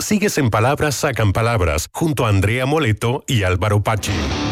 Sigues en Palabras Sacan Palabras junto a Andrea Moleto y Álvaro Pachi.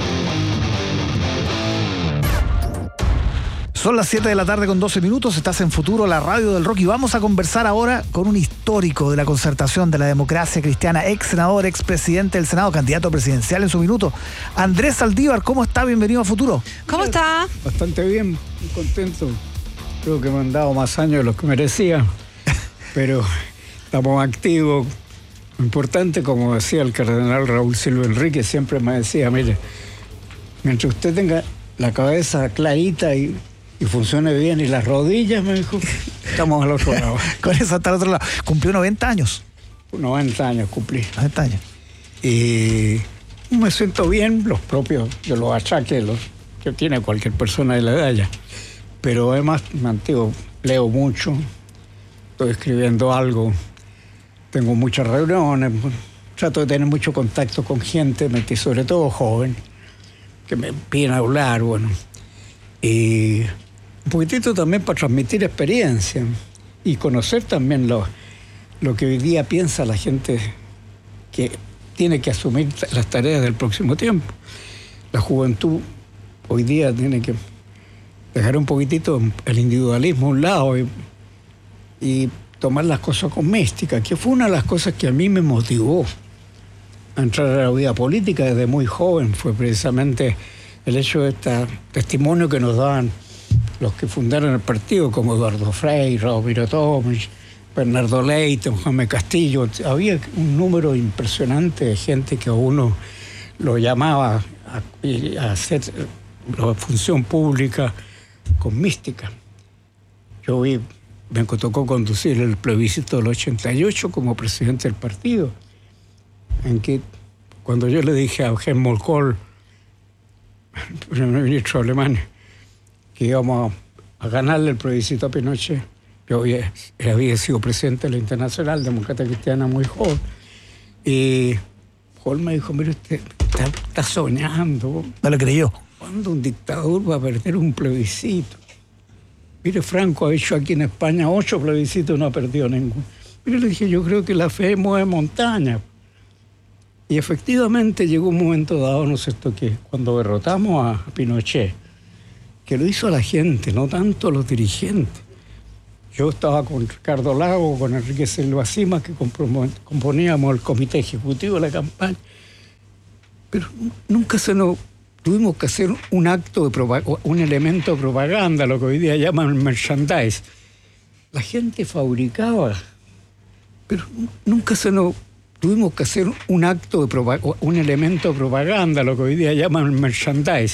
Son las 7 de la tarde con 12 minutos, estás en Futuro, la radio del rock, y vamos a conversar ahora con un histórico de la concertación de la democracia cristiana, ex senador, ex presidente del Senado, candidato presidencial en su minuto, Andrés Saldívar. ¿Cómo está? Bienvenido a Futuro. ¿Cómo está? Bastante bien, muy contento. Creo que me han dado más años de los que merecía, pero estamos activos. Lo importante, como decía el cardenal Raúl Silva Enrique, siempre me decía, mire, mientras usted tenga la cabeza clarita y funcione bien, y las rodillas, me dijo, estamos al otro lado. Con eso hasta el otro lado. Cumplió 90 años. 90 años cumplí. 90 años. Y me siento bien, los propios, de los achaques que tiene cualquier persona de la edad ya. Pero además, leo mucho, estoy escribiendo algo, tengo muchas reuniones, trato de tener mucho contacto con gente, sobre todo joven, que me piden hablar, bueno. Y un poquitito también para transmitir experiencia y conocer también lo que hoy día piensa la gente que tiene que asumir las tareas del próximo tiempo. La juventud hoy día tiene que dejar un poquitito el individualismo a un lado y tomar las cosas con mística, que fue una de las cosas que a mí me motivó a entrar a la vida política desde muy joven. Fue precisamente el hecho de este testimonio que nos daban los que fundaron el partido, como Eduardo Frei, Ramiro Tomic, Bernardo Leite, Jaime Castillo. Había un número impresionante de gente que a uno lo llamaba a hacer la función pública con mística. Me tocó conducir el plebiscito del 88 como presidente del partido, en que cuando yo le dije a Helmut Kohl, el primer ministro alemán, que íbamos a ganarle el plebiscito a Pinochet. Yo había sido presidente de la Internacional Demócrata Cristiana muy joven. Y Kohl me dijo, mire, usted está soñando. No le creyó. ¿Cuándo un dictador va a perder un plebiscito? Mire, Franco ha hecho aquí en España 8 plebiscitos y no ha perdido ninguno. Mire, le dije, yo creo que la fe mueve montañas. Y efectivamente llegó un momento dado, ¿no es cierto?, que cuando derrotamos a Pinochet, que lo hizo la gente, no tanto los dirigentes. Yo estaba con Ricardo Lago, con Enrique Silva Simas, que componíamos el comité ejecutivo de la campaña, pero nunca tuvimos que hacer un acto un elemento de propaganda, lo que hoy día llaman merchandise. La gente fabricaba, pero nunca tuvimos que hacer un acto un elemento de propaganda, lo que hoy día llaman merchandise.